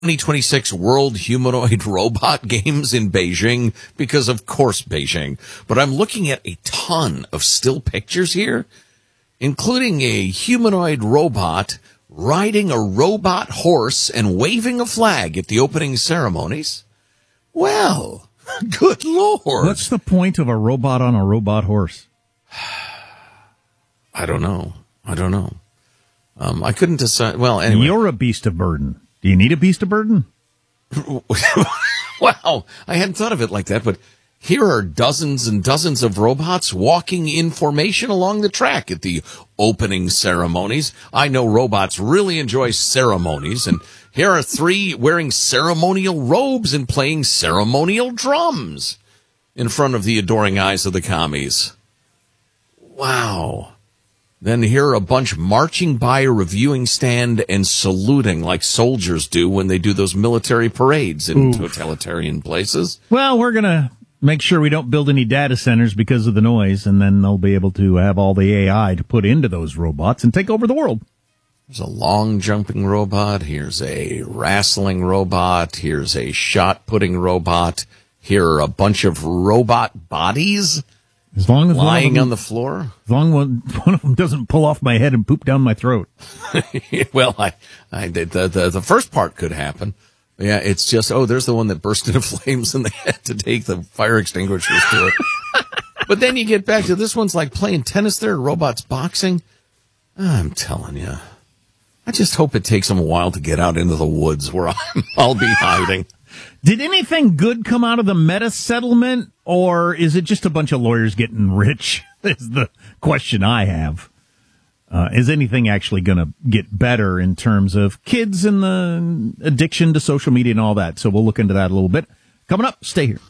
2026 World Humanoid Robot Games in Beijing, because of course Beijing. But I'm looking at a ton of still pictures here, including a humanoid robot riding a robot horse and waving a flag at the opening ceremonies. Well, good Lord. What's the point of a robot on a robot horse? I don't know. I couldn't decide. Well, anyway. You're a beast of burden. Do you need a beast of burden? Wow. I hadn't thought of it like that, but here are dozens and dozens of robots walking in formation along the track at the opening ceremonies. I know robots really enjoy ceremonies, and here are 3 wearing ceremonial robes and playing ceremonial drums in front of the adoring eyes of the commies. Wow. Then here are a bunch marching by a reviewing stand and saluting like soldiers do when they do those military parades in totalitarian places. Well, we're going to make sure we don't build any data centers because of the noise, and then they'll be able to have all the AI to put into those robots and take over the world. There's a long jumping robot. Here's a wrestling robot. Here's a shot putting robot. Here are a bunch of robot bodies. As long as lying on the floor? As long as one of them doesn't pull off my head and poop down my throat. Well, the first part could happen. Yeah, it's just, there's the one that burst into flames and they had to take the fire extinguishers to it. But then you get back to this one's like playing tennis there, robots boxing. I'm telling you. I just hope it takes them a while to get out into the woods where I'll be hiding. Did anything good come out of the Meta settlement, or is it just a bunch of lawyers getting rich? Is the question I have. Is anything actually going to get better in terms of kids and the addiction to social media and all that? So we'll look into that a little bit. Coming up, stay here.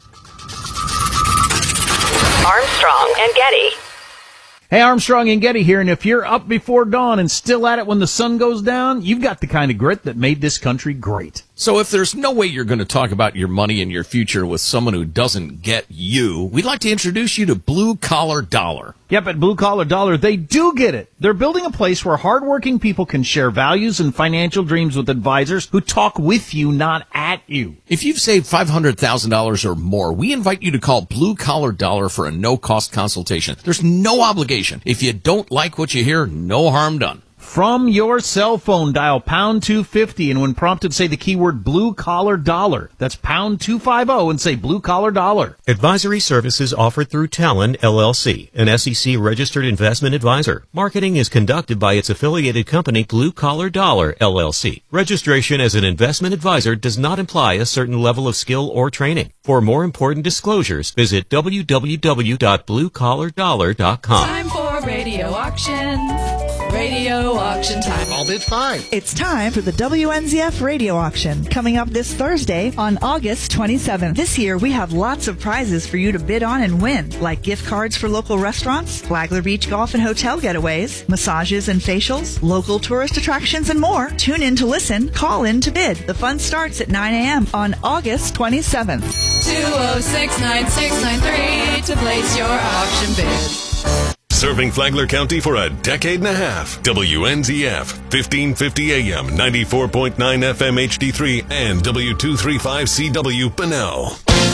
Armstrong and Getty. Hey, Armstrong and Getty here, and if you're up before dawn and still at it when the sun goes down, you've got the kind of grit that made this country great. So if there's no way you're going to talk about your money and your future with someone who doesn't get you, we'd like to introduce you to Blue Collar Dollar. Yep, at Blue Collar Dollar, they do get it. They're building a place where hardworking people can share values and financial dreams with advisors who talk with you, not at you. If you've saved $500,000 or more, we invite you to call Blue Collar Dollar for a no-cost consultation. There's no obligation. If you don't like what you hear, no harm done. From your cell phone, dial pound 250, and when prompted, say the keyword Blue Collar Dollar. That's pound 250 and say Blue Collar Dollar. Advisory services offered through Talon, LLC, an SEC-registered investment advisor. Marketing is conducted by its affiliated company, Blue Collar Dollar, LLC. Registration as an investment advisor does not imply a certain level of skill or training. For more important disclosures, visit www.bluecollardollar.com. Time for radio auction. Radio auction time. All bid fine. It's time for the WNZF radio auction, coming up this Thursday on August 27th. This year, we have lots of prizes for you to bid on and win, like gift cards for local restaurants, Flagler Beach golf and hotel getaways, massages and facials, local tourist attractions, and more. Tune in to listen, call in to bid. The fun starts at 9 a.m. on August 27th. 206-9693 to place your auction bid. Serving Flagler County for a decade and a half. WNZF, 1550 AM, 94.9 FM HD3, and W235CW Bunnell.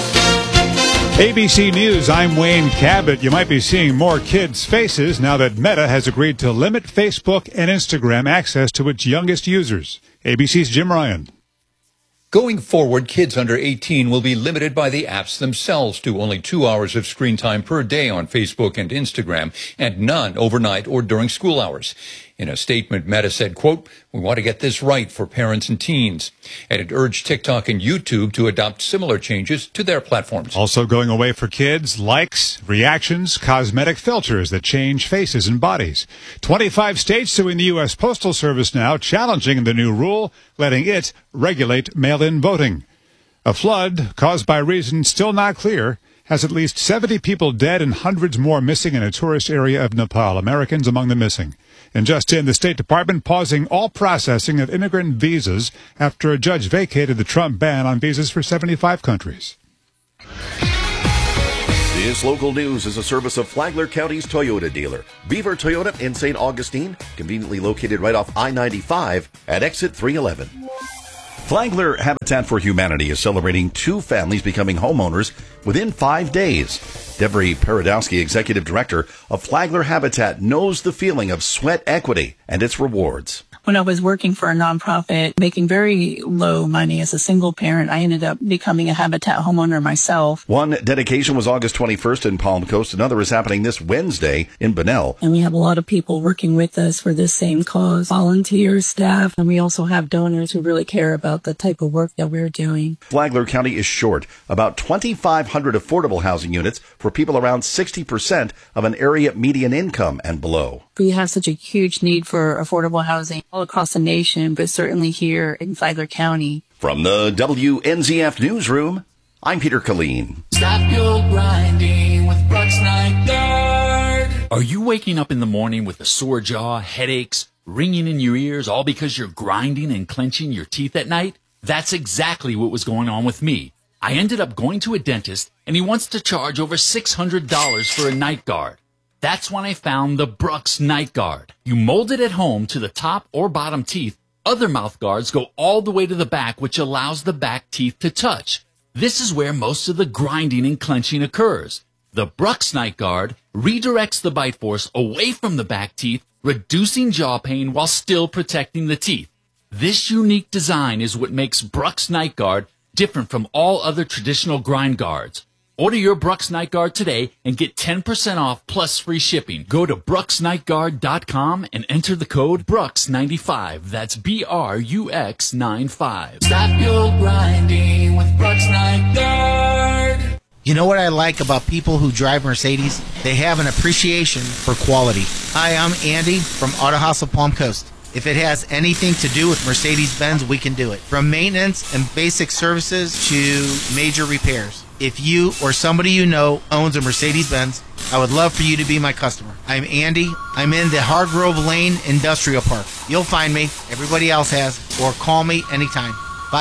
ABC News, I'm Wayne Cabot. You might be seeing more kids' faces now that Meta has agreed to limit Facebook and Instagram access to its youngest users. ABC's Jim Ryan. Going forward, kids under 18 will be limited by the apps themselves to only 2 hours of screen time per day on Facebook and Instagram, and none overnight or during school hours. In a statement, Meta said, quote, "We want to get this right for parents and teens." And it urged TikTok and YouTube to adopt similar changes to their platforms. Also going away for kids, likes, reactions, cosmetic filters that change faces and bodies. 25 states suing the U.S. Postal Service now, challenging the new rule, letting it regulate mail-in voting. A flood caused by reasons still not clear has at least 70 people dead and hundreds more missing in a tourist area of Nepal. Americans among the missing. And just in, the State Department pausing all processing of immigrant visas after a judge vacated the Trump ban on visas for 75 countries. This local news is a service of Flagler County's Toyota dealer, Beaver Toyota in St. Augustine, conveniently located right off I-95 at exit 311. Flagler Habitat for Humanity is celebrating 2 families becoming homeowners within 5 days. Devery Paradowski, Executive Director of Flagler Habitat, knows the feeling of sweat equity and its rewards. When I was working for a nonprofit, making very low money as a single parent, I ended up becoming a Habitat homeowner myself. One dedication was August 21st in Palm Coast. Another is happening this Wednesday in Bunnell. And we have a lot of people working with us for this same cause, volunteers, staff, and we also have donors who really care about the type of work that we're doing. Flagler County is short about 2,500 affordable housing units for people around 60% of an area median income and below. We have such a huge need for affordable housing all across the nation, but certainly here in Flagler County. From the WNZF Newsroom, I'm Peter Killeen. Stop your grinding with Brooks Night Guard. Are you waking up in the morning with a sore jaw, headaches, ringing in your ears, all because you're grinding and clenching your teeth at night? That's exactly what was going on with me. I ended up going to a dentist, and he wants to charge over $600 for a night guard. That's when I found the Brooks Night Guard. You mold it at home to the top or bottom teeth. Other mouth guards go all the way to the back, which allows the back teeth to touch. This is where most of the grinding and clenching occurs. The Brooks Night Guard redirects the bite force away from the back teeth, reducing jaw pain while still protecting the teeth. This unique design is what makes Brooks Night Guard different from all other traditional grind guards. Order your Brooks Night Guard today and get 10% off plus free shipping. Go to brooksnightguard.com and enter the code Brooks95. That's BRUX95. Stop your grinding with Brooks Night Guard. You know what I like about people who drive Mercedes? They have an appreciation for quality. Hi, I'm Andy from Auto House of Palm Coast. If it has anything to do with Mercedes-Benz, we can do it. From maintenance and basic services to major repairs. If you or somebody you know owns a Mercedes-Benz, I would love for you to be my customer. I'm Andy. I'm in the Hargrove Lane Industrial Park. You'll find me. Everybody else has. Or call me anytime.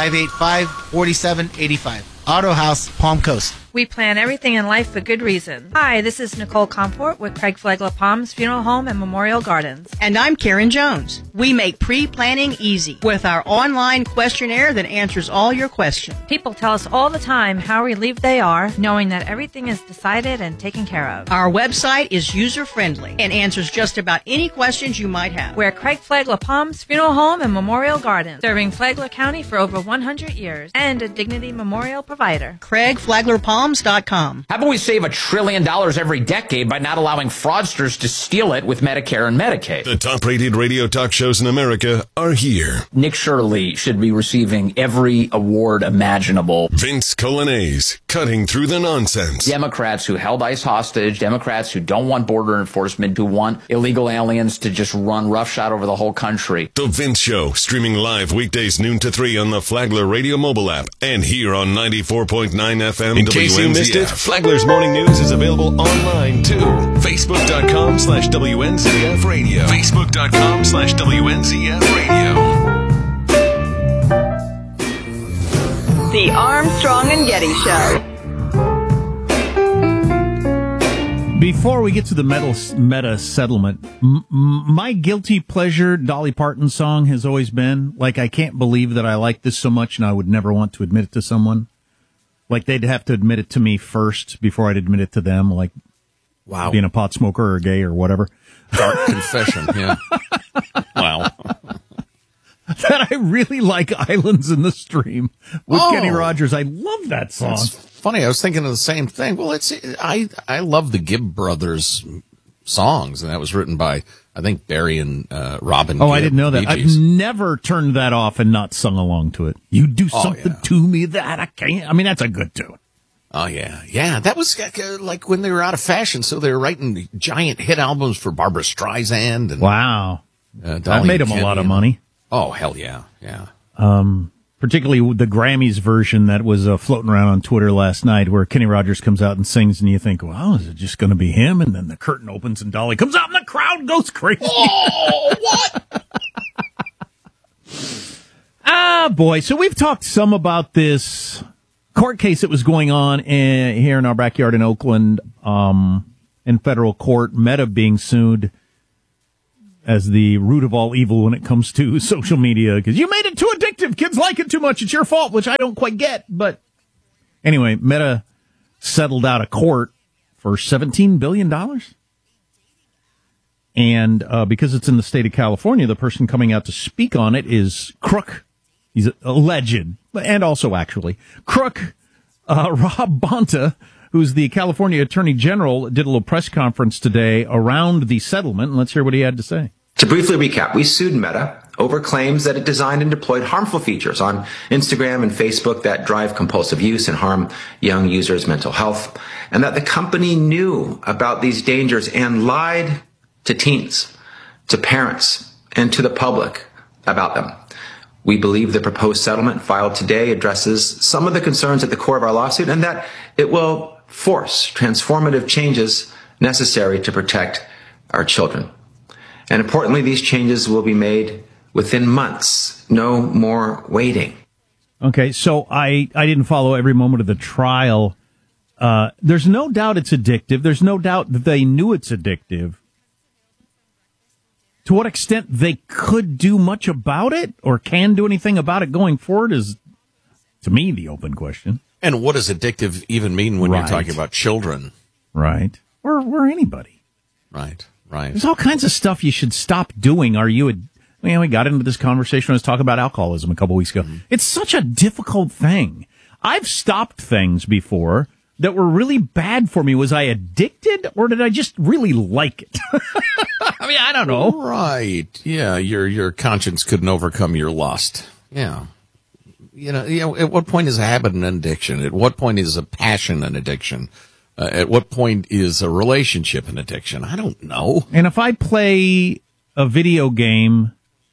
585-4785. Auto House, Palm Coast. We plan everything in life for good reason. Hi, this is Nicole Comport with Craig Flagler Palms Funeral Home and Memorial Gardens. And I'm Karen Jones. We make pre-planning easy with our online questionnaire that answers all your questions. People tell us all the time how relieved they are knowing that everything is decided and taken care of. Our website is user-friendly and answers just about any questions you might have. We're Craig Flagler Palms Funeral Home and Memorial Gardens, serving Flagler County for over 100 years and a Dignity Memorial provider. CraigFlaglerPalms.com. How about we save $1 trillion every decade by not allowing fraudsters to steal it with Medicare and Medicaid? The top-rated radio talk shows in America are here. Nick Shirley should be receiving every award imaginable. Vince Colanese, cutting through the nonsense. Democrats who held ICE hostage, Democrats who don't want border enforcement, who want illegal aliens to just run roughshod over the whole country. The Vince Show, streaming live weekdays noon to 3 on the Flagler Radio mobile app and here on 94.9 FM. In case you missed it, Flagler's Morning News is available online too. Facebook.com/WNZF Radio. Facebook.com/WNZF Radio. The Armstrong and Getty Show. Before we get to the meta settlement, my guilty pleasure Dolly Parton song has always been, like, I can't believe that I like this so much and I would never want to admit it to someone. Like, they'd have to admit it to me first before I'd admit it to them, like, wow, being a pot smoker or gay or whatever. Dark confession, yeah. Wow. That I really like Islands in the Stream with Kenny Rogers. I love that song. It's funny. I was thinking of the same thing. Well, I love the Gibb brothers songs, and that was written by, I think, Barry and Robin. Oh, Gibb, I didn't know that. Bee Gees. I've never turned that off and not sung along to it. You do something to me that I can't. I mean, that's a good tune. Oh, yeah. Yeah, that was like when they were out of fashion, so they were writing giant hit albums for Barbra Streisand. And, wow. That made them a lot of money. Oh, hell yeah, yeah. Particularly the Grammys version that was floating around on Twitter last night, where Kenny Rogers comes out and sings, and you think, wow, is it just going to be him? And then the curtain opens and Dolly comes out and the crowd goes crazy. Oh, what? Boy. So we've talked some about this court case that was going on here in our backyard in Oakland, in federal court, Meta being sued. as the root of all evil when it comes to social media, because you made it too addictive. Kids like it too much. It's your fault, which I don't quite get. But anyway, Meta settled out of court for $17 billion. And because it's in the state of California, the person coming out to speak on it is Crook. He's a legend. And also, actually, Crook, Rob Bonta, who's the California Attorney General, did a little press conference today around the settlement. And let's hear what he had to say. To briefly recap, we sued Meta over claims that it designed and deployed harmful features on Instagram and Facebook that drive compulsive use and harm young users' mental health, and that the company knew about these dangers and lied to teens, to parents, and to the public about them. We believe the proposed settlement filed today addresses some of the concerns at the core of our lawsuit, and that it will force transformative changes necessary to protect our children. And importantly, these changes will be made within months. No more waiting. Okay, so I didn't follow every moment of the trial. There's no doubt it's addictive. There's no doubt that they knew it's addictive. To what extent they could do much about it or can do anything about it going forward is, to me, the open question. And what does addictive even mean when Right. you're talking about children? Right. Or anybody. Right. There's all kinds of stuff you should stop doing. We got into this conversation when I was talking about alcoholism a couple weeks ago. Mm-hmm. It's such a difficult thing. I've stopped things before that were really bad for me. Was I addicted or did I just really like it? I mean, I don't know. Right. Yeah, your conscience couldn't overcome your lust. Yeah. You know, at what point is a habit an addiction? At what point is a passion an addiction? At what point is a relationship an addiction? I don't know. And if I play a video game,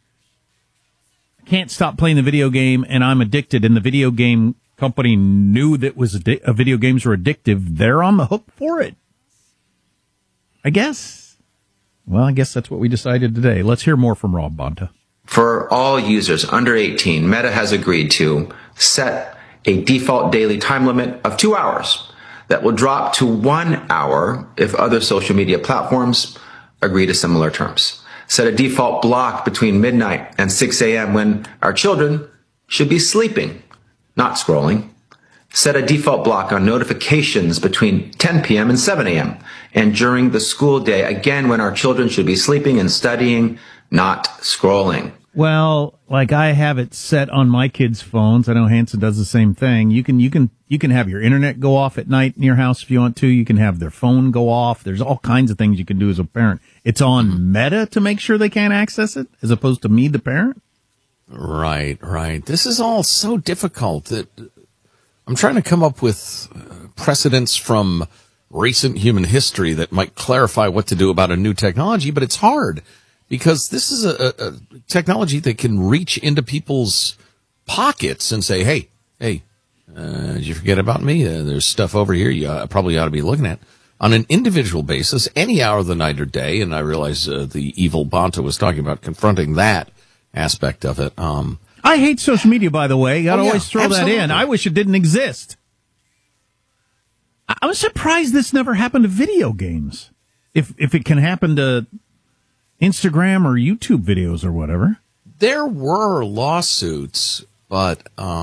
I can't stop playing the video game and I'm addicted, and the video game company knew that video games were addictive, they're on the hook for it. I guess. Well, I guess that's what we decided today. Let's hear more from Rob Bonta. For all users under 18, Meta has agreed to set a default daily time limit of 2 hours that will drop to 1 hour if other social media platforms agree to similar terms. Set a default block between midnight and 6 a.m. when our children should be sleeping, not scrolling. Set a default block on notifications between 10 p.m. and 7 a.m. and during the school day, again when our children should be sleeping and studying, not scrolling. Well, like I have it set on my kids' phones. I know Hanson does the same thing. You can have your internet go off at night in your house if you want to. You can have their phone go off. There's all kinds of things you can do as a parent. It's on Meta to make sure they can't access it, as opposed to me, the parent. Right. This is all so difficult that I'm trying to come up with precedents from recent human history that might clarify what to do about a new technology, but it's hard because this is a technology that can reach into people's pockets and say, hey, did you forget about me? There's stuff over here you probably ought to be looking at. On an individual basis, any hour of the night or day, and I realize the evil Bonta was talking about confronting that aspect of it. I hate social media, by the way. You gotta always throw absolutely. that in. I wish it didn't exist. I was surprised this never happened to video games. If it can happen to Instagram or YouTube videos or whatever. There were lawsuits, but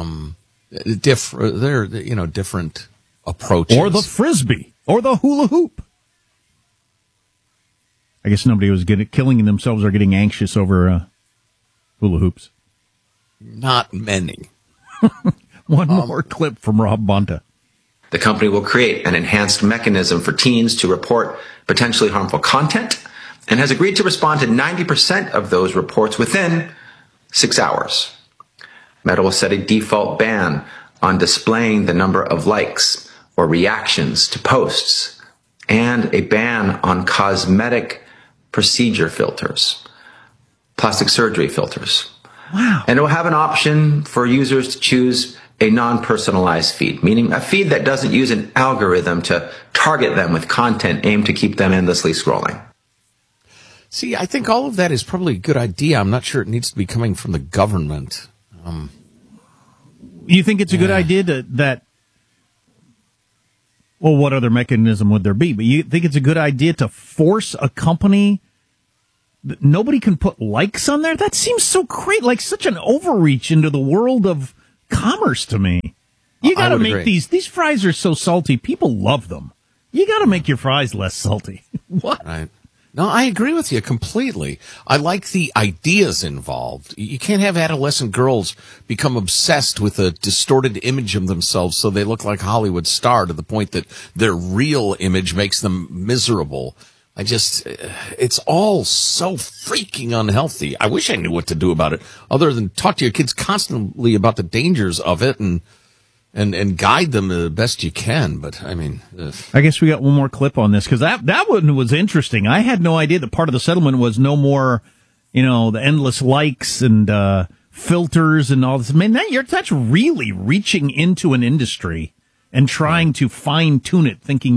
different approaches. Or the Frisbee. Or the hula hoop. I guess nobody was killing themselves or getting anxious over hula hoops. Not many. One more clip from Rob Bonta. The company will create an enhanced mechanism for teens to report potentially harmful content and has agreed to respond to 90% of those reports within 6 hours. Meta will set a default ban on displaying the number of likes or reactions to posts and a ban on cosmetic procedure filters, plastic surgery filters. Wow. And it will have an option for users to choose a non-personalized feed, meaning a feed that doesn't use an algorithm to target them with content aimed to keep them endlessly scrolling. See, I think all of that is probably a good idea. I'm not sure it needs to be coming from the government. You think it's a good idea that well, what other mechanism would there be? But you think it's a good idea to force a company nobody can put likes on there? That seems so great, like such an overreach into the world of commerce to me. You got to make these fries are so salty. People love them. You got to make your fries less salty. What? Right. No, I agree with you completely. I like the ideas involved. You can't have adolescent girls become obsessed with a distorted image of themselves so they look like Hollywood star to the point that their real image makes them miserable. It's all so freaking unhealthy. I wish I knew what to do about it other than talk to your kids constantly about the dangers of it and guide them the best you can. But I mean, I guess we got one more clip on this because that one was interesting. I had no idea that part of the settlement was no more, the endless likes and filters and all this. Man, that's really reaching into an industry and trying to fine tune it, thinking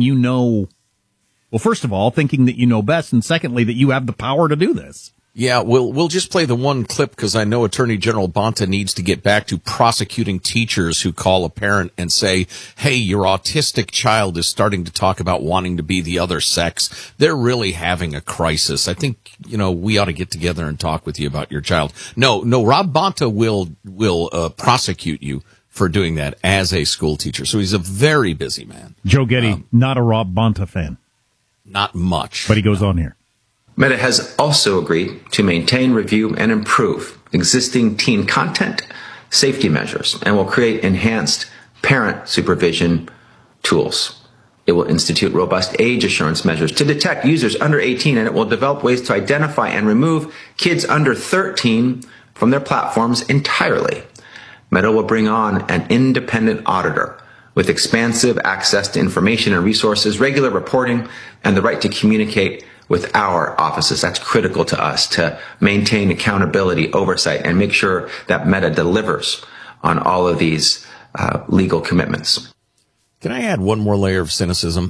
well, first of all, thinking that you know best, and secondly, that you have the power to do this. Yeah, we'll just play the one clip because I know Attorney General Bonta needs to get back to prosecuting teachers who call a parent and say, hey, your autistic child is starting to talk about wanting to be the other sex. They're really having a crisis. I think, we ought to get together and talk with you about your child. No, Rob Bonta will prosecute you for doing that as a school teacher. So he's a very busy man. Joe Getty, not a Rob Bonta fan. Not much. But he goes on here. Meta has also agreed to maintain, review, and improve existing teen content safety measures and will create enhanced parent supervision tools. It will institute robust age assurance measures to detect users under 18, and it will develop ways to identify and remove kids under 13 from their platforms entirely. Meta will bring on an independent auditor with expansive access to information and resources, regular reporting, and the right to communicate with our offices. That's critical to us to maintain accountability, oversight, and make sure that Meta delivers on all of these legal commitments. Can I add one more layer of cynicism?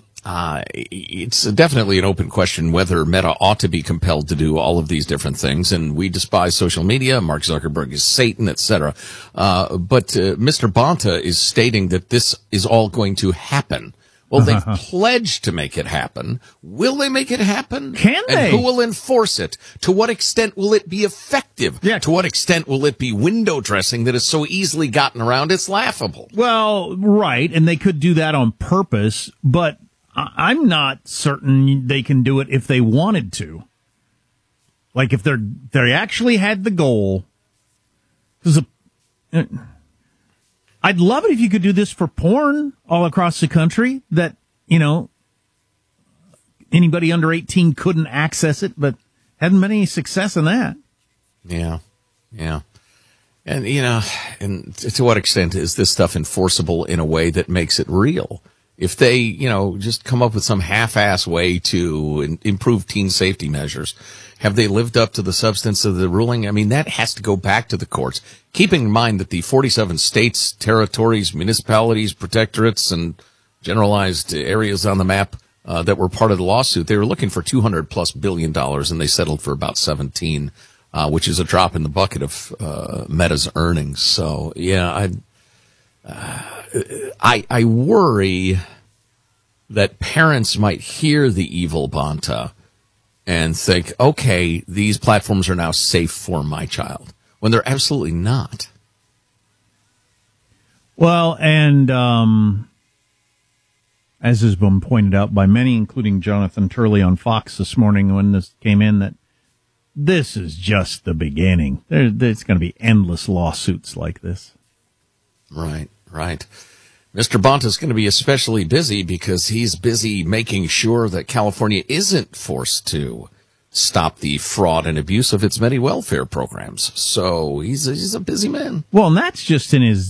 It's definitely an open question whether Meta ought to be compelled to do all of these different things, and we despise social media. Mark Zuckerberg is Satan, etc. But Mr. Bonta is stating that this is all going to happen. Well, they've pledged to make it happen. Will they make it happen? Can they? And who will enforce it? To what extent will it be effective? Yeah. To what extent will it be window dressing that is so easily gotten around it's laughable? Well, right, and they could do that on purpose, but I'm not certain they can do it if they wanted to. Like if they actually had the goal. I'd love it if you could do this for porn all across the country, that, anybody under 18 couldn't access it, but hadn't been any success in that. Yeah. And, and to what extent is this stuff enforceable in a way that makes it real? If they, just come up with some half-ass way to improve teen safety measures, have they lived up to the substance of the ruling? I mean, that has to go back to the courts. Keeping in mind that the 47 states, territories, municipalities, protectorates, and generalized areas on the map that were part of the lawsuit, they were looking for $200+ billion, and they settled for about 17, which is a drop in the bucket of Meta's earnings. So, yeah, I worry that parents might hear the evil Bonta and think, okay, these platforms are now safe for my child, when they're absolutely not. Well, and as has been pointed out by many, including Jonathan Turley on Fox this morning when this came in, that this is just the beginning. There's going to be endless lawsuits like this. Right. Mr. Bonta is going to be especially busy because he's busy making sure that California isn't forced to stop the fraud and abuse of its many welfare programs. So he's a busy man. Well, and that's just in his,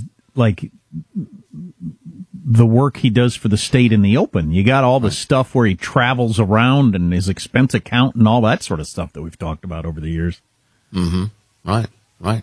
the work he does for the state in the open. You got all the stuff where he travels around and his expense account and all that sort of stuff that we've talked about over the years. Mm-hmm. Right.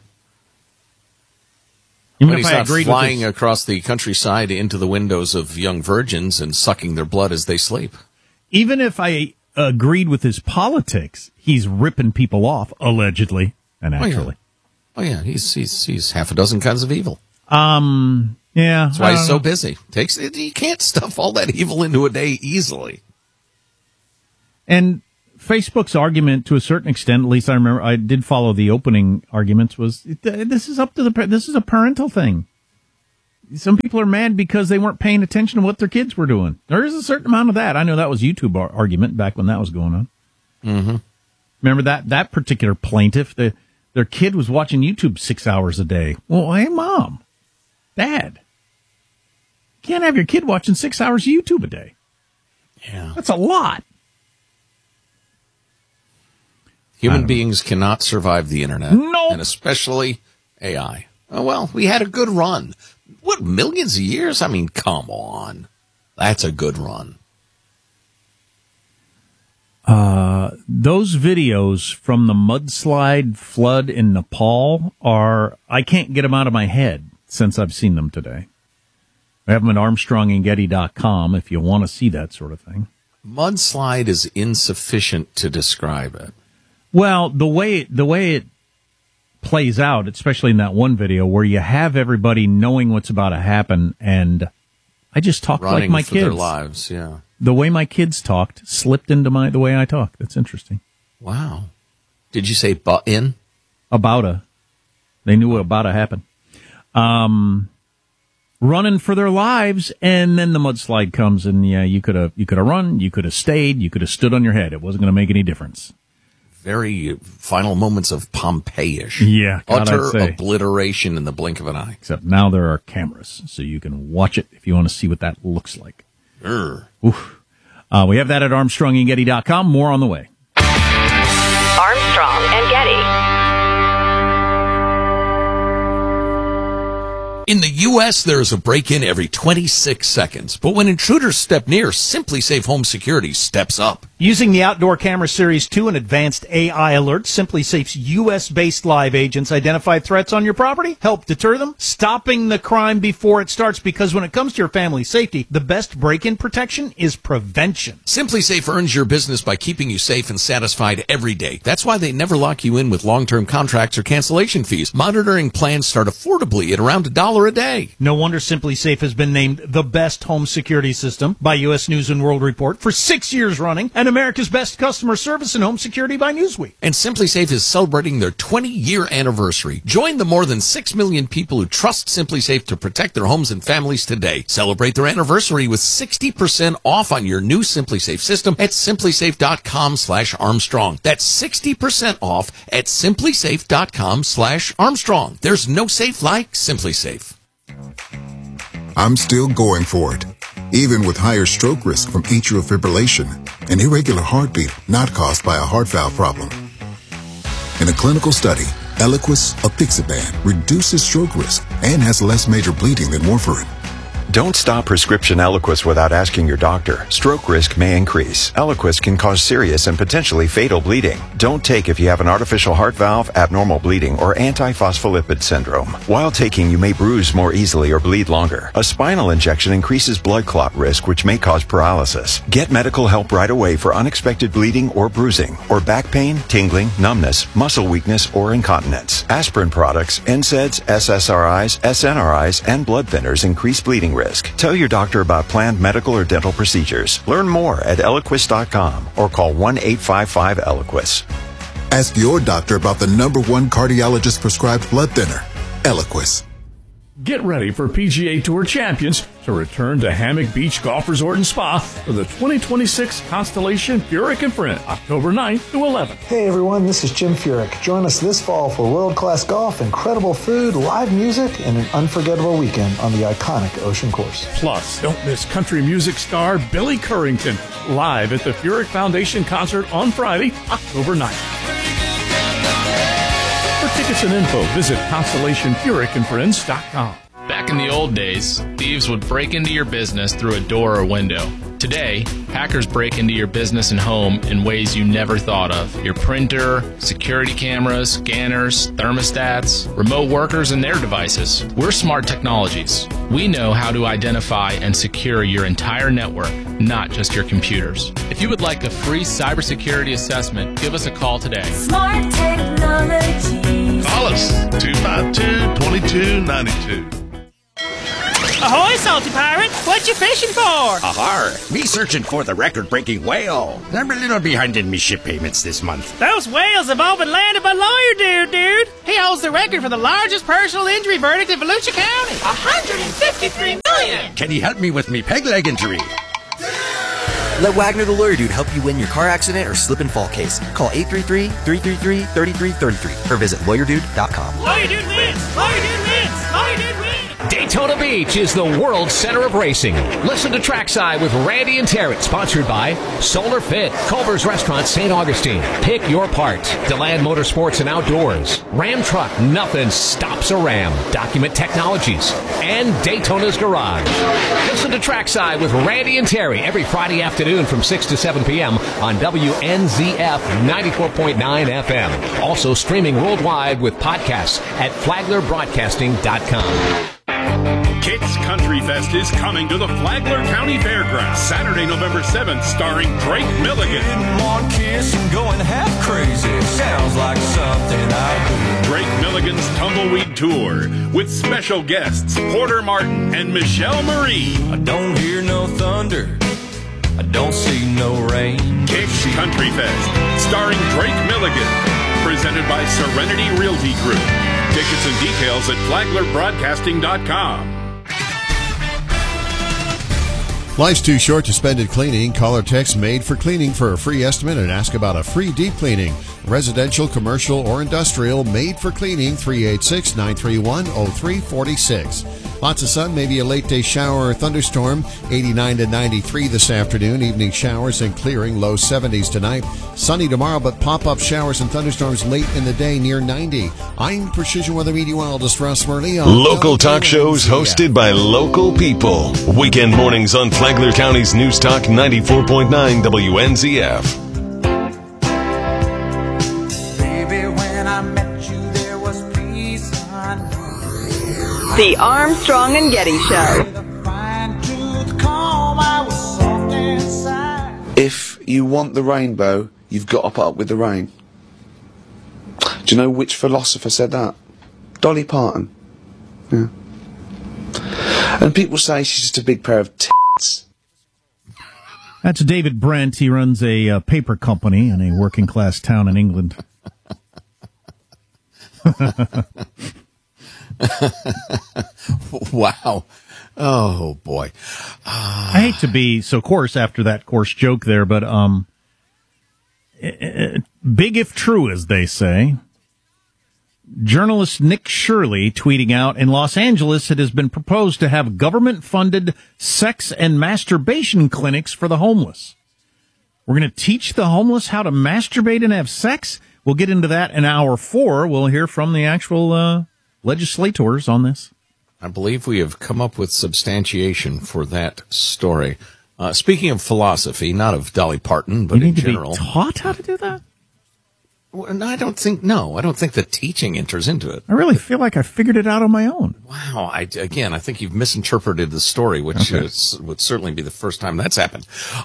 Even but if he's I not agreed flying across the countryside into the windows of young virgins and sucking their blood as they sleep. Even if I agreed with his politics, he's ripping people off, allegedly and actually. Oh yeah, he's half a dozen kinds of evil. Yeah. That's why he's so busy. You can't stuff all that evil into a day easily. And Facebook's argument to a certain extent, at least I remember, I did follow the opening arguments, was this is this is a parental thing. Some people are mad because they weren't paying attention to what their kids were doing. There is a certain amount of that. I know that was YouTube argument back when that was going on. Mm-hmm. Remember that particular plaintiff? Their kid was watching YouTube 6 hours a day. Well, hey, Mom, Dad, you can't have your kid watching 6 hours of YouTube a day. Yeah. That's a lot. Human beings cannot survive the internet. No. And especially AI. Oh, well, we had a good run. What, millions of years? I mean, come on. That's a good run. Those videos from the mudslide flood in Nepal I can't get them out of my head since I've seen them today. I have them at ArmstrongandGetty.com if you want to see that sort of thing. Mudslide is insufficient to describe it. Well, the way it plays out, especially in that one video where you have everybody knowing what's about to happen, and I just talk like my kids. Running for their lives, yeah. The way my kids talked slipped into the way I talk. That's interesting. Wow. Did you say in? They knew what about to happen. Running for their lives, and then the mudslide comes, and yeah, you could have run, you could have stayed, you could have stood on your head. It wasn't going to make any difference. Very final moments of Pompeii-ish. Yeah, God, utter I'd say. Obliteration in the blink of an eye. Except now there are cameras, so you can watch it if you want to see what that looks like. Oof. We have that at ArmstrongandGetty.com. More on the way. Armstrong and Getty. In the U.S., there is a break-in every 26 seconds. But when intruders step near, SimpliSafe Home Security steps up. Using the Outdoor Camera Series 2 and advanced AI alerts, SimpliSafe's U.S.-based live agents identify threats on your property, help deter them, stopping the crime before it starts, because when it comes to your family's safety, the best break-in protection is prevention. SimpliSafe earns your business by keeping you safe and satisfied every day. That's why they never lock you in with long-term contracts or cancellation fees. Monitoring plans start affordably at around $1 a day. No wonder SimpliSafe has been named the best home security system by U.S. News & World Report for 6 years running, and America's best customer service and home security by Newsweek. And SimpliSafe is celebrating their 20-year anniversary. Join the more than 6 million people who trust SimpliSafe to protect their homes and families today. Celebrate their anniversary with 60% off on your new SimpliSafe system at simplysafe.com/Armstrong. That's 60% off at simplysafe.com/Armstrong. There's no safe like SimpliSafe. I'm still going for it, even with higher stroke risk from atrial fibrillation, an irregular heartbeat not caused by a heart valve problem. In a clinical study, Eliquis apixaban reduces stroke risk and has less major bleeding than warfarin. Don't stop prescription Eliquis without asking your doctor. Stroke risk may increase. Eliquis can cause serious and potentially fatal bleeding. Don't take if you have an artificial heart valve, abnormal bleeding, or antiphospholipid syndrome. While taking, you may bruise more easily or bleed longer. A spinal injection increases blood clot risk, which may cause paralysis. Get medical help right away for unexpected bleeding or bruising, or back pain, tingling, numbness, muscle weakness, or incontinence. Aspirin products, NSAIDs, SSRIs, SNRIs, and blood thinners increase bleeding risk. Tell your doctor about planned medical or dental procedures. Learn more at Eliquis.com or call 1-855-ELIQUIS. Ask your doctor about the #1 cardiologist prescribed blood thinner, Eliquis. Get ready for PGA Tour champions to return to Hammock Beach Golf Resort and Spa for the 2026 Constellation Furyk and Friends, October 9th to 11th. Hey everyone, this is Jim Furyk. Join us this fall for world-class golf, incredible food, live music, and an unforgettable weekend on the iconic Ocean Course. Plus, don't miss country music star Billy Currington live at the Furyk Foundation concert on Friday, October 9th. For tickets and info, visit ConstellationFurykandFriends.com. Back in the old days, thieves would break into your business through a door or window. Today, hackers break into your business and home in ways you never thought of. Your printer, security cameras, scanners, thermostats, remote workers, and their devices. We're Smart Technologies. We know how to identify and secure your entire network, not just your computers. If you would like a free cybersecurity assessment, give us a call today. Smart Technologies. Call us 252-2292. Ahoy, salty pirate! What you fishing for? Ahar, me searching for the record-breaking whale. I'm a little behind in me ship payments this month. Those whales have all been landed by lawyer dude. He holds the record for the largest personal injury verdict in Volusia County. $153 million! Can you help me with me peg leg injury? Let Wagner the Lawyer Dude help you win your car accident or slip and fall case. Call 833-333-3333 or visit lawyerdude.com. Lawyer Dude wins! Lawyer Dude wins! Lawyer Dude wins! Daytona Beach is the world's center of racing. Listen to Trackside with Randy and Tarrant, sponsored by Solar Fit, Culver's Restaurant, St. Augustine. Pick your part. DeLand Motorsports and Outdoors. Ram Truck, nothing stops a Ram. Document Technologies. And Daytona's Garage. Listen to Trackside with Randy and Terry every Friday afternoon from 6 to 7 p.m. on WNZF 94.9 FM. Also streaming worldwide with podcasts at FlaglerBroadcasting.com. Kits Country Fest is coming to the Flagler County Fairgrounds Saturday, November 7th, starring Drake Milligan. One kiss and going half crazy. Sounds like something I do. Drake Milligan's Tumbleweed Tour with special guests Porter Martin and Michelle Marie. I don't hear no thunder. I don't see no rain. Kits Country Fest, starring Drake Milligan. Presented by Serenity Realty Group. Tickets and details at FlaglerBroadcasting.com. Life's too short to spend it cleaning. Call or text Made for Cleaning for a free estimate and ask about a free deep cleaning. Residential, commercial, or industrial, Made for Cleaning, 386-931-0346. Lots of sun, maybe a late day shower or thunderstorm. 89 to 93 this afternoon. Evening showers and clearing, low 70s tonight. Sunny tomorrow, but pop-up showers and thunderstorms late in the day, near 90. I'm Precision Weather Meteorologist Russ Murley. Local talk shows hosted by local people. Weekend mornings on Flagler County's News Talk 94.9 WNZF. The Armstrong and Getty Show. If you want the rainbow, you've got to put up with the rain. Do you know which philosopher said that? Dolly Parton. Yeah. And people say she's just a big pair of tits. That's David Brent. He runs a paper company in a working class town in England. Wow. Oh, boy. I hate to be so coarse after that coarse joke there, but big if true, as they say. Journalist Nick Shirley tweeting out, in Los Angeles, it has been proposed to have government-funded sex and masturbation clinics for the homeless. We're going to teach the homeless how to masturbate and have sex? We'll get into that in hour 4. We'll hear from the actual legislators on this. I believe we have come up with substantiation for that story. Speaking of philosophy, not of Dolly Parton, but in general. You need to be taught how to do that? Well, I don't think the teaching enters into it. I really feel like I figured it out on my own. Wow. I think you've misinterpreted the story, which would certainly be the first time that's happened.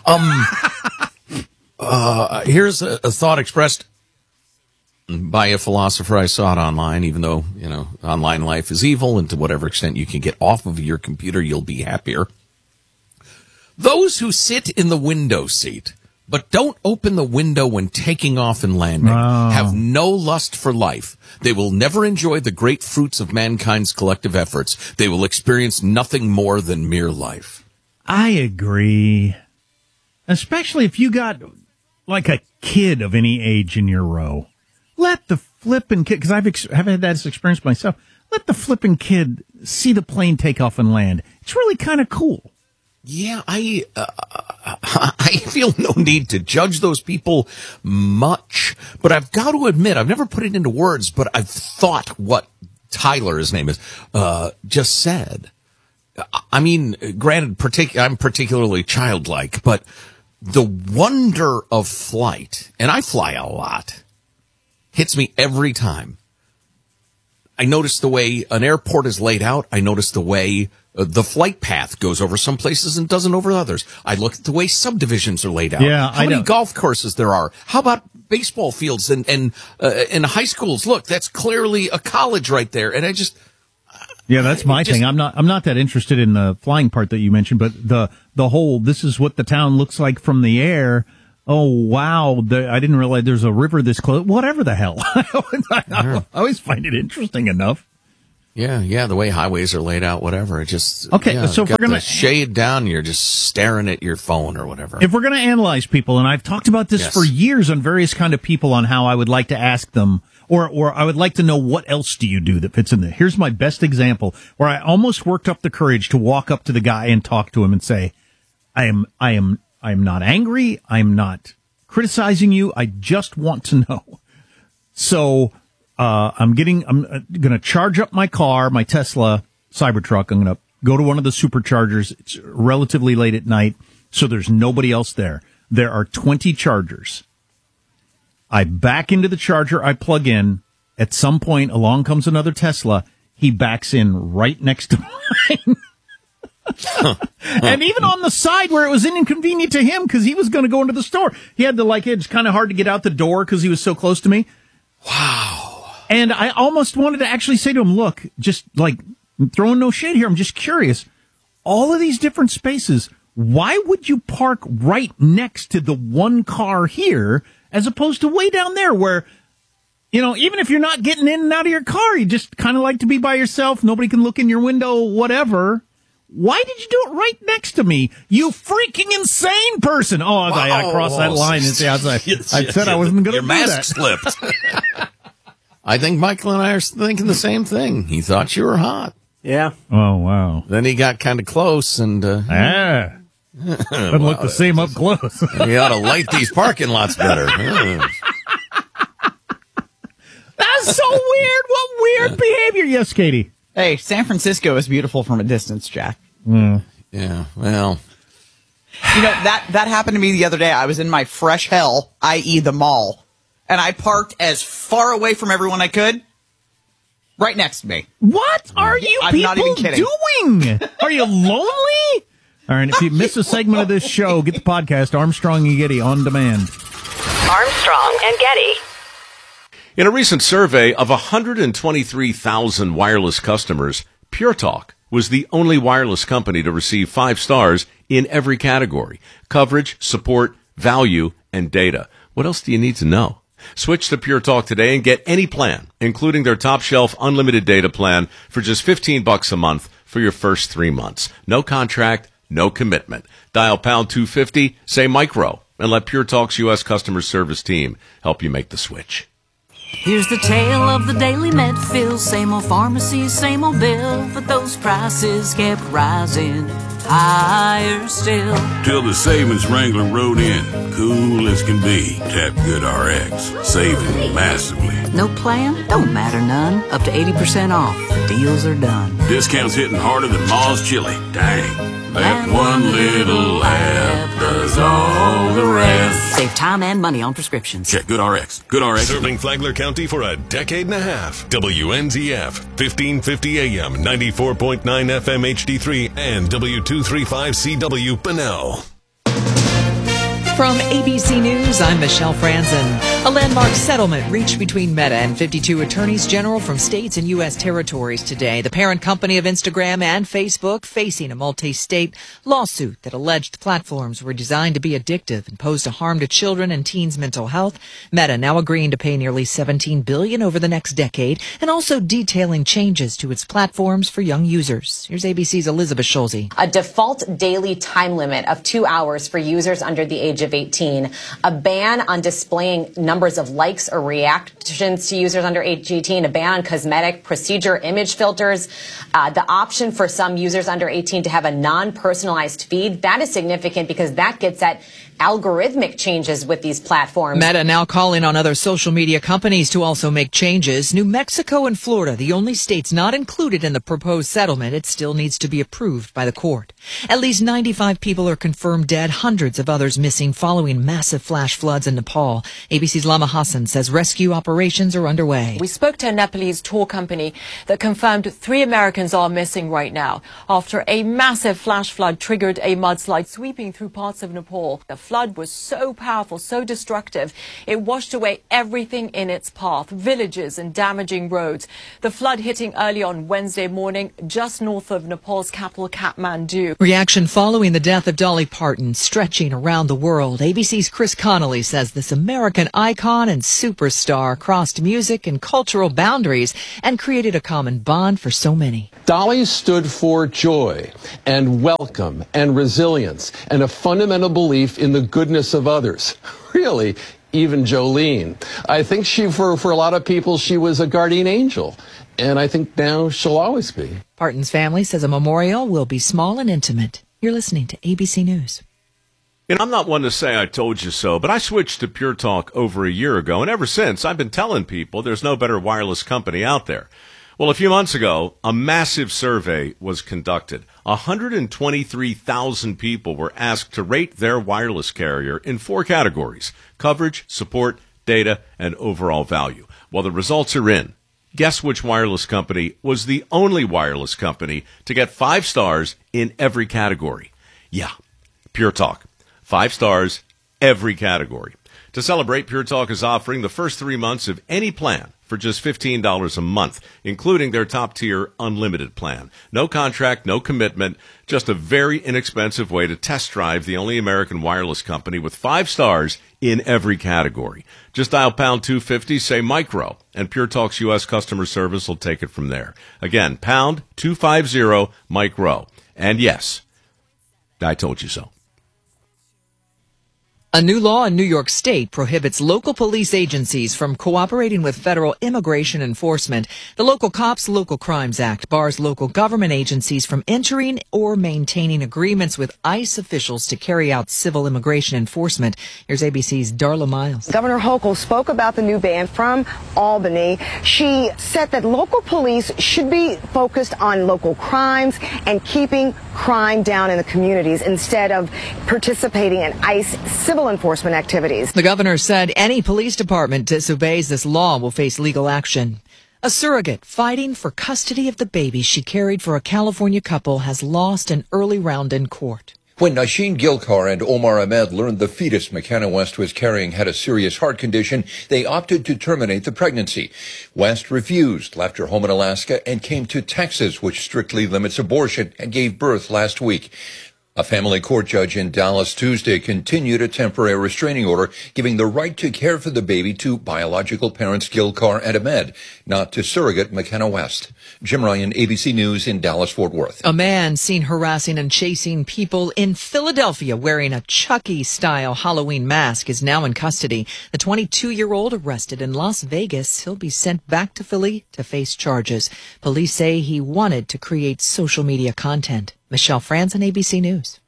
Here's a thought expressed by a philosopher. I saw it online, even though, online life is evil, and to whatever extent you can get off of your computer, you'll be happier. Those who sit in the window seat but don't open the window when taking off and landing have no lust for life. They will never enjoy the great fruits of mankind's collective efforts. They will experience nothing more than mere life. I agree. Especially if you got like a kid of any age in your row. Let the flippin' kid, because I've had that experience myself, let the flippin' kid see the plane take off and land. It's really kind of cool. Yeah, I feel no need to judge those people much, but I've got to admit, I've never put it into words, but I've thought what Tyler, his name is, just said. I mean, granted, I'm particularly childlike, but the wonder of flight, and I fly a lot, hits me every time. I notice the way an airport is laid out. I notice the way the flight path goes over some places and doesn't over others. I look at the way subdivisions are laid out. Yeah, How many golf courses there are. How about baseball fields and high schools? Look, that's clearly a college right there. And Yeah, that's my thing. I'm not that interested in the flying part that you mentioned, but the whole, this is what the town looks like from the air. Oh, wow. I didn't realize there's a river this close. Whatever the hell. I always find it interesting enough. Yeah, the way highways are laid out, whatever. It just, okay, so if we're going to shade down, you're just staring at your phone or whatever. If we're going to analyze people, and I've talked about this for years on various kind of people on how I would like to ask them, or I would like to know what else do you do that fits in there. Here's my best example where I almost worked up the courage to walk up to the guy and talk to him and say, I am not angry. I'm not criticizing you. I just want to know. So, I'm going to charge up my car, my Tesla Cybertruck. I'm going to go to one of the superchargers. It's relatively late at night, so there's nobody else there. There are 20 chargers. I back into the charger. I plug in. At some point, along comes another Tesla. He backs in right next to mine. And even on the side where it was inconvenient to him because he was going to go into the store, he had to it's kind of hard to get out the door because he was so close to me. Wow. And I almost wanted to actually say to him, look, just throwing no shade here. I'm just curious. All of these different spaces, why would you park right next to the one car here as opposed to way down there where, even if you're not getting in and out of your car, you just kind of like to be by yourself. Nobody can look in your window, whatever. Why did you do it right next to me? You freaking insane person. Oh, I crossed that line. I said I wasn't going to do that. Your mask slipped. I think Michael and I are thinking the same thing. He thought you were hot. Yeah. Oh, wow. Then he got kind of close and... Doesn't look the same up close. We ought to light these parking lots better. That's so weird. What weird behavior. Yes, Katie. Hey, San Francisco is beautiful from a distance, Jack. Yeah, well... that happened to me the other day. I was in my fresh hell, i.e. the mall, and I parked as far away from everyone I could, right next to me. What are you I'm people not even kidding. doing? Are you lonely? All right, if you miss a segment of this show, get the podcast Armstrong and Getty on demand. Armstrong and Getty. In a recent survey of 123,000 wireless customers, Pure Talk was the only wireless company to receive 5 stars in every category: coverage, support, value, and data. What else do you need to know? Switch to Pure Talk today and get any plan, including their top shelf unlimited data plan for just $15 a month for your first 3 months. No contract, no commitment. Dial pound 250, say micro, and let Pure Talk's U.S. customer service team help you make the switch. Here's the tale of the daily Medfill. Same old pharmacy, same old bill, but those prices kept rising higher still. Till the savings wrangler rode in, cool as can be. Tap GoodRx, saving massively. No plan? Don't matter none. Up to 80% off. The deals are done. Discounts hitting harder than Ma's chili. Dang. That one little app does all the rest. Save time and money on prescriptions. Check GoodRx. GoodRx. Serving Flagler County for a decade and a half. WNZF, 1550 AM, 94.9 FM HD3, and W235CW Bunnell. From ABC News, I'm Michelle Franzen. A landmark settlement reached between Meta and 52 attorneys general from states and U.S. territories today. The parent company of Instagram and Facebook facing a multi-state lawsuit that alleged platforms were designed to be addictive and pose a harm to children and teens' mental health. Meta now agreeing to pay nearly $17 billion over the next decade and also detailing changes to its platforms for young users. Here's ABC's Elizabeth Schulze. A default daily time limit of 2 hours for users under the age of 18, a ban on displaying numbers of likes or reactions to users under age 18, a ban on cosmetic procedure image filters, the option for some users under 18 to have a non-personalized feed. That is significant because that gets at algorithmic changes with these platforms. Meta now calling on other social media companies to also make changes. New Mexico and Florida, the only states not included in the proposed settlement. It still needs to be approved by the court. At least 95 people are confirmed dead, hundreds of others missing following massive flash floods in Nepal. ABC's Lama Hassan says rescue operations are underway. We spoke to a Nepalese tour company that confirmed 3 Americans are missing right now after a massive flash flood triggered a mudslide sweeping through parts of Nepal. The flood was so powerful, so destructive, it washed away everything in its path, villages and damaging roads. The flood hitting early on Wednesday morning just north of Nepal's capital, Kathmandu. Reaction following the death of Dolly Parton stretching around the world. ABC's Chris Connolly says this American icon and superstar crossed music and cultural boundaries and created a common bond for so many. Dolly stood for joy and welcome and resilience and a fundamental belief in the goodness of others. Really, even Jolene. I think for a lot of people, she was a guardian angel. And I think now she'll always be. Parton's family says a memorial will be small and intimate. You're listening to ABC News. I'm not one to say I told you so, but I switched to Pure Talk over a year ago, and ever since, I've been telling people there's no better wireless company out there. Well, a few months ago, a massive survey was conducted. 123,000 people were asked to rate their wireless carrier in 4 categories: coverage, support, data, and overall value. Well, the results are in. Guess which wireless company was the only wireless company to get 5 stars in every category? Yeah, Pure Talk. 5 stars, every category. To celebrate, Pure Talk is offering the first 3 months of any plan for just $15 a month, including their top-tier unlimited plan. No contract, no commitment, just a very inexpensive way to test drive the only American wireless company with 5 stars in every category. Just dial pound 250, say micro, and Pure Talk's U.S. customer service will take it from there. Again, pound 250 micro. And yes, I told you so. A new law in New York State prohibits local police agencies from cooperating with federal immigration enforcement. The Local Cops, Local Crimes Act bars local government agencies from entering or maintaining agreements with ICE officials to carry out civil immigration enforcement. Here's ABC's Darla Miles. Governor Hochul spoke about the new ban from Albany. She said that local police should be focused on local crimes and keeping crime down in the communities instead of participating in ICE civil enforcement activities. The governor said any police department disobeys this law will face legal action. A surrogate fighting for custody of the baby she carried for a California couple has lost an early round in court. When Naishin Gilkar and Omar Ahmed learned the fetus McKenna West was carrying had a serious heart condition, they opted to terminate the pregnancy. West refused, left her home in Alaska, and came to Texas, which strictly limits abortion, and gave birth last week. A family court judge in Dallas Tuesday continued a temporary restraining order giving the right to care for the baby to biological parents Gilkar and Ahmed, not to surrogate McKenna West. Jim Ryan, ABC News in Dallas-Fort Worth. A man seen harassing and chasing people in Philadelphia wearing a Chucky-style Halloween mask is now in custody. The 22-year-old arrested in Las Vegas. He'll be sent back to Philly to face charges. Police say he wanted to create social media content. Michelle Franzen, ABC News.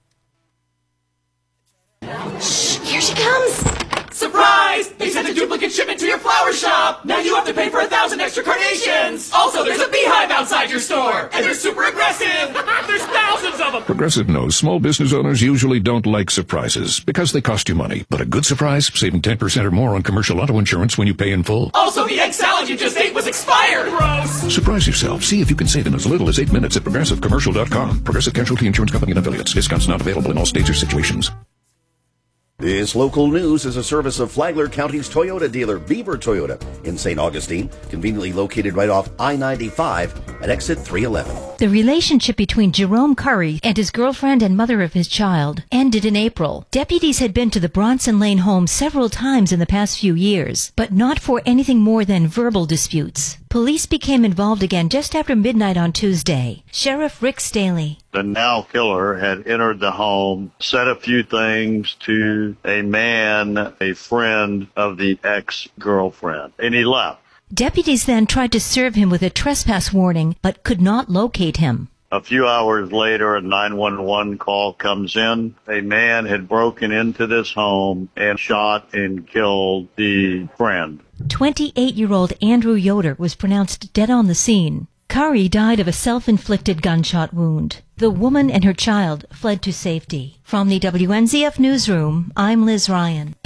Shh, here she comes! Surprise! They sent a duplicate shipment to your flower shop! Now you have to pay for 1,000 extra carnations! Also, there's a beehive outside your store! And they're super aggressive! There's thousands of them! Progressive knows small business owners usually don't like surprises because they cost you money. But a good surprise, saving 10% or more on commercial auto insurance when you pay in full. Also, the egg salad you just ate was expired! Gross! Surprise yourself. See if you can save in as little as 8 minutes at ProgressiveCommercial.com. Progressive Casualty Insurance Company and Affiliates. Discounts not available in all states or situations. This local news is a service of Flagler County's Toyota dealer, Beaver Toyota, in St. Augustine, conveniently located right off I-95 at exit 311. The relationship between Jerome Curry and his girlfriend and mother of his child ended in April. Deputies had been to the Bronson Lane home several times in the past few years, but not for anything more than verbal disputes. Police became involved again just after midnight on Tuesday. Sheriff Rick Staley. The now killer had entered the home, said a few things to a man, a friend of the ex-girlfriend, and he left. Deputies then tried to serve him with a trespass warning, but could not locate him. A few hours later, a 911 call comes in. A man had broken into this home and shot and killed the friend. 28-year-old Andrew Yoder was pronounced dead on the scene. Curry died of a self-inflicted gunshot wound. The woman and her child fled to safety. From the WNZF Newsroom, I'm Liz Ryan.